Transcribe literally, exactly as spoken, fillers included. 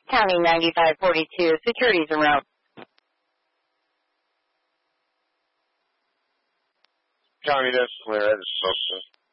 County ninety-five forty-two, security's around. County, that's clear. I just spoke to